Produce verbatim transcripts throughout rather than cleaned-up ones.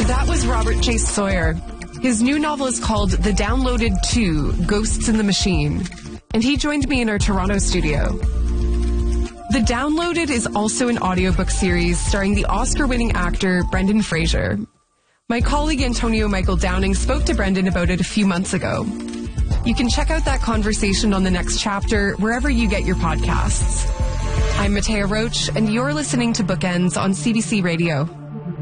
That was Robert Chase Sawyer. His new novel is called The Downloaded two, Ghosts in the Machine. And he joined me in our Toronto studio. The Downloaded is also an audiobook series starring the Oscar-winning actor Brendan Fraser. My colleague Antonio Michael Downing spoke to Brendan about it a few months ago. You can check out that conversation on The Next Chapter wherever you get your podcasts. I'm Matea Roach, and you're listening to Bookends on C B C Radio.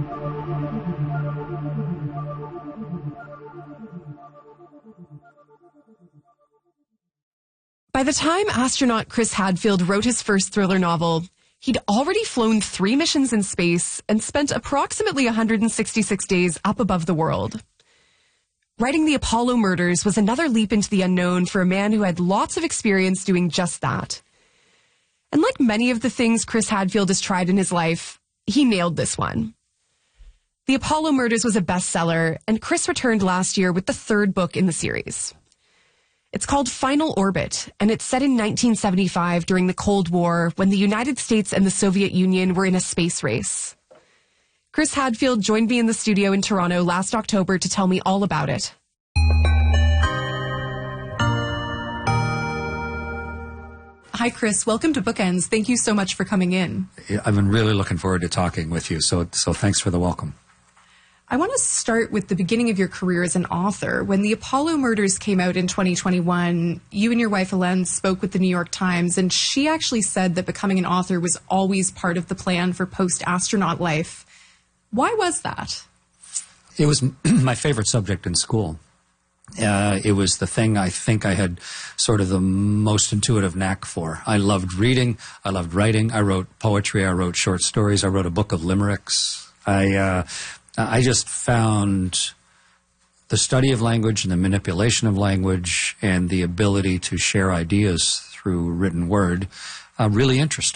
By the time astronaut Chris Hadfield wrote his first thriller novel, he'd already flown three missions in space and spent approximately one hundred sixty-six days up above the world. Writing The Apollo Murders was another leap into the unknown for a man who had lots of experience doing just that. And like many of the things Chris Hadfield has tried in his life, he nailed this one. The Apollo Murders was a bestseller, and Chris returned last year with the third book in the series. It's called Final Orbit, and it's set in nineteen seventy-five during the Cold War when the United States and the Soviet Union were in a space race. Chris Hadfield joined me in the studio in Toronto last October to tell me all about it. Hi, Chris. Welcome to Bookends. Thank you so much for coming in. I've been really looking forward to talking with you, so so thanks for the welcome. I want to start with the beginning of your career as an author. When The Apollo Murders came out in twenty twenty-one, you and your wife, Hélène, spoke with the New York Times, and she actually said that becoming an author was always part of the plan for post-astronaut life. Why was that? It was my favorite subject in school. Uh, it was the thing I think I had sort of the most intuitive knack for. I loved reading. I loved writing. I wrote poetry. I wrote short stories. I wrote a book of limericks. I... Uh, I just found the study of language and the manipulation of language and the ability to share ideas through written word uh, really interesting.